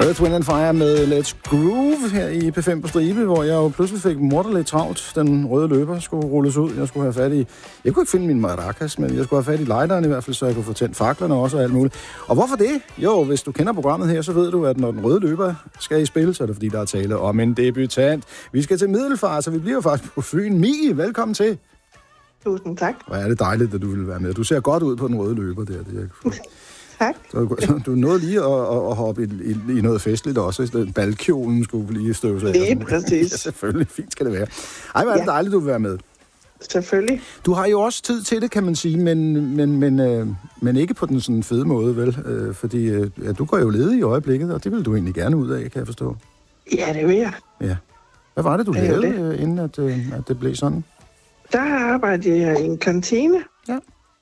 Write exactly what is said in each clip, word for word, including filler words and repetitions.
Earth, Wind and Fire med Let's Groove her i P fem på stribe, hvor jeg jo pludselig fik morderligt travlt. Den røde løber skulle rulles ud. Jeg skulle have fat i... Jeg kunne ikke finde min maracas, men jeg skulle have fat i lighteren i hvert fald, så jeg kunne få tændt faklerne også og alt muligt. Og hvorfor det? Jo, hvis du kender programmet her, så ved du, at når den røde løber skal i spil, så er det fordi, der er tale om en debutant. Vi skal til Middelfart, så vi bliver faktisk på Fyn. Mie, velkommen til. Tusind tak. Hvor er det dejligt, at du vil være med. Du ser godt ud på den røde løber der. Det er... Tak. Så du nåede lige at, at, at hoppe i, i, i noget festligt også. Balkjolen skulle lige støvse af. Lige præcis. Ja, selvfølgelig. Fint skal det være. Ej, hvor er det ja. dejligt, du vil være med. Selvfølgelig. Du har jo også tid til det, kan man sige, men, men, men, øh, men ikke på den sådan fede måde, vel? Øh, fordi øh, ja, du går jo ledig i øjeblikket, og det vil du egentlig gerne ud af, kan jeg forstå. Ja, det vil jeg. Ja. Hvad var det, du det lavede, det. inden at, øh, at det blev sådan? Der arbejdede jeg i en kantine. Ja.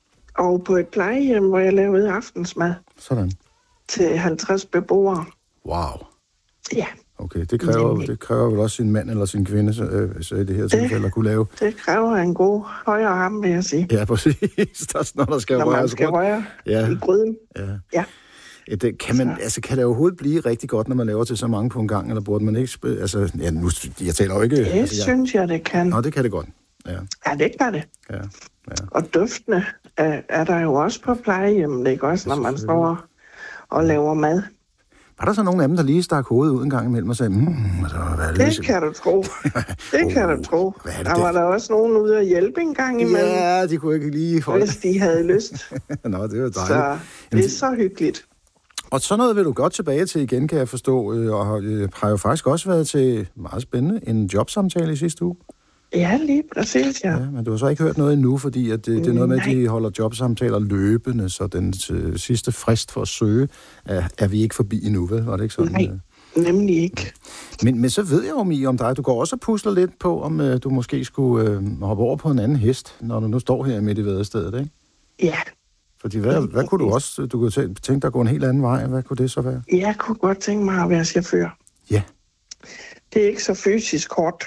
Og på et plejehjem, hvor jeg lavede aftensmad. Sådan. Til halvtreds beboere. Wow. Ja. Okay, det kræver, det kræver vel også sin mand eller sin kvinde, så, øh, så i det her tilfælde at kunne lave... Det kræver en god højre arm, vil jeg sige. Ja, præcis. Der, når der skal når røres man skal røre ja. i gryden. Ja. ja. ja det, kan, man, altså, kan det overhovedet blive rigtig godt, når man laver til så mange på en gang, eller burde man ikke... Sp- altså, ja, nu, jeg taler jo ikke... Det altså, jeg, synes jeg, det kan. Nå, det kan det godt. Ja, ja det kan det. Ja. Ja. Og duftene er, er der jo også på plejehjemmet, ikke også, når man står og laver mad. Var der så nogle af dem, der lige stak hovedet ud en gang imellem og sagde, mm, altså, hvad er det? Det kan du tro. Det oh, kan du tro. Der var der også nogen ude at hjælpe en gang imellem. Ja, de kunne ikke lige holde. Hvis de havde lyst. Nå, det var dejligt. Så det er så hyggeligt. Og sådan noget vil du godt tilbage til igen, kan jeg forstå. Og har jo faktisk også været til meget spændende en jobsamtale i sidste uge. Ja, lige præcis, ja. ja. Men du har så ikke hørt noget endnu, fordi at det, det er noget med, at de holder jobsamtaler løbende, så den øh, sidste frist for at søge er, er vi ikke forbi endnu, vel? Var det ikke sådan? Nej, nemlig ikke. Men, men så ved jeg jo, Mie, om dig. Du går også og pusler lidt på, om øh, du måske skulle øh, hoppe over på en anden hest, når du nu står her midt i vædestedet, ikke? Ja. Fordi hvad, hvad kunne du også... Du kunne tænke dig at gå en helt anden vej. Hvad kunne det så være? Jeg kunne godt tænke mig at være chauffør. Ja. Det er ikke så fysisk hårdt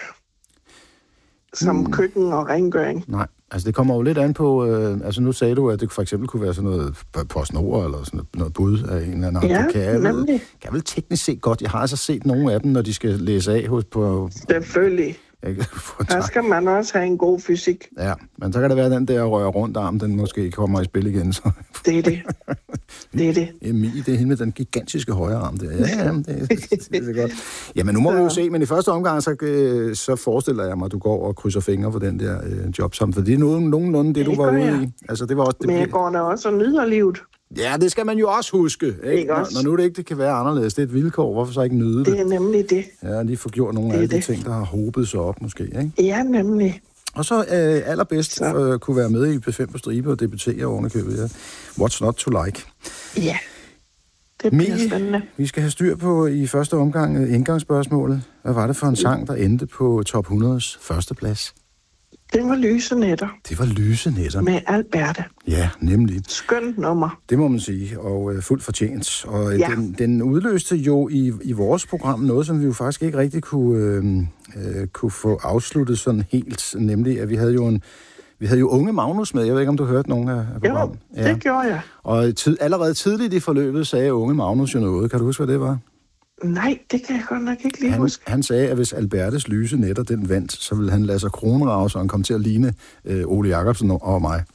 som hmm. køkken og rengøring. Nej, altså det kommer jo lidt an på, øh, altså nu sagde du, at det for eksempel kunne være sådan noget PostNord eller sådan noget bud af en eller anden. Ja, kan jeg nemlig. Vel, kan jeg vel teknisk set godt. Jeg har altså set nogle af dem, når de skal læse af hos på... Selvfølgelig. Der skal man også have en god fysik. Ja, men så kan det være, at den der rører rundt arm, den måske kommer i spil igen. Så. Det er det. Det er det. Emil, det er hende med den gigantiske højre arm der. Ja, ja, det, det, det er godt. Jamen, nu må så. vi jo se, men i første omgang, så, så forestiller jeg mig, at du går og krydser fingre for den der øh, job sammen. For det er nogen, nogenlunde det, det du var ude jeg. i. Altså, det var også, det men jeg går da også og nyder livet. Ja, det skal man jo også huske. Ikke? Ikke også? Når, når nu det ikke det kan være anderledes, det er et vilkår. Hvorfor så ikke nyde det? Det er nemlig det. Ja, lige få gjort nogle af de ting, der har hobet sig op måske. Ikke? Ja, nemlig. Og så øh, allerbedst øh, kunne være med i P fem på stribe og debutere ovenikøbet. Ja. What's not to like? Ja, det bliver Mie, spændende. Vi skal have styr på i første omgang indgangsspørgsmålet. Hvad var det for en sang, der endte på top hundredes første plads? Det var Lyse Nætter. Det var Lyse Nætter. Med Alberte. Ja, nemlig. Skønt nummer. Det må man sige, og øh, fuldt fortjent. Og øh, ja. den, den udløste jo i, i vores program noget, som vi jo faktisk ikke rigtig kunne, øh, øh, kunne få afsluttet sådan helt. Nemlig, at vi havde jo en vi havde jo unge Magnus med. Jeg ved ikke, om du hørte nogen af, af programmet. Jo, det ja. gjorde jeg. Og tid, allerede tidligt i forløbet sagde unge Magnus jo noget. Kan du huske, hvad det var? Nej, det kan jeg godt nok ikke lige han, huske. Han sagde, at hvis Albertes Lyse Nætter den vandt, så ville han lade sig kronrave, så han kom til at ligne øh, Ole Jacobsen og mig.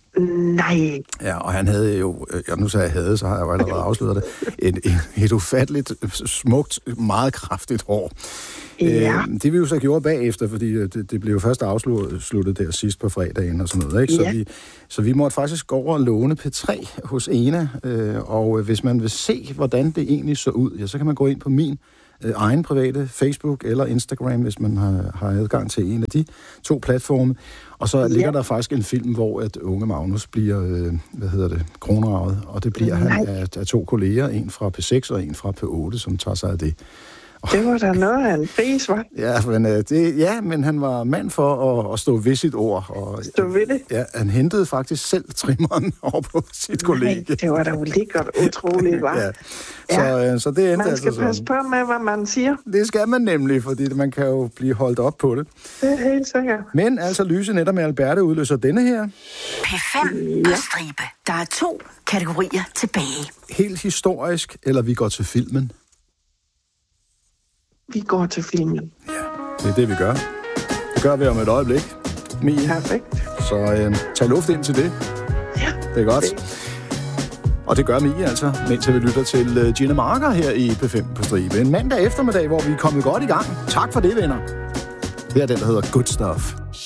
Nej. Ja, og han havde jo, ja, nu sagde jeg havde, så har jeg jo allerede afsløret det, et, et, et ufatteligt, smukt, meget kraftigt hår. Ja. Øh, det vi jo så gjorde bagefter, fordi det, det blev jo først afsluttet der sidst på fredagen og sådan noget, ikke? Så, ja. vi, så vi måtte faktisk gå over og låne P tre hos Ena, øh, og hvis man vil se, hvordan det egentlig så ud, ja, så kan man gå ind på min øh, egen private Facebook eller Instagram, hvis man har, har adgang til en af de to platforme. Og så ligger ja. der faktisk en film, hvor at unge Magnus bliver, øh, hvad hedder det, kronravet, og det bliver Nej. han af, af to kolleger, en fra P seks og en fra P otte, som tager sig af det. Det var da noget af en pris, hva'? Ja, men, øh, det, ja, men han var mand for at, at stå ved sit ord. Og, stå ved det? Ja, han hentede faktisk selv trimmeren over på sit kollega. Nej, det var da jo lige godt utroligt, hva'? ja. Så, ja. Øh, så det endte man skal altså passe på med, hvad man siger. Det skal man nemlig, fordi man kan jo blive holdt op på det. Det er helt sikkert. Men altså, Lyse Nætter med Alberte udløser denne her. P fem på stribe. Der er to kategorier tilbage. Helt historisk, eller vi går til filmen? vi går til filmen. Ja, det er det, vi gør. Det gør vi om et øjeblik, Mie. Perfekt. Så øh, tag luft ind til det. Ja. Det er godt. Og det gør Mie altså, mens vi lytter til uh, Gina Marker her i P fem på stribe. En mandag eftermiddag, hvor vi er kommet godt i gang. Tak for det, venner. Det er den, der hedder Good Stuff.